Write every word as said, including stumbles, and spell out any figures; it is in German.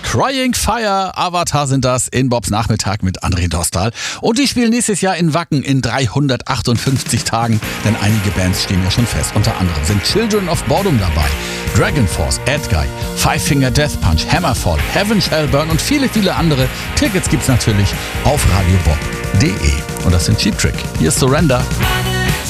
Crying Fire, Avatar sind das in Bobs Nachmittag mit André Dostal. Und die spielen nächstes Jahr in Wacken in dreihundertachtundfünfzig Tagen, denn einige Bands stehen ja schon fest. Unter anderem sind Children of Bodom dabei, Dragon Force, Edguy, Five Finger Death Punch, Hammerfall, Heaven Shall Burn und viele, viele andere. Tickets gibt's natürlich auf radiobob punkt de. Und das sind Cheap Trick. Hier ist Surrender.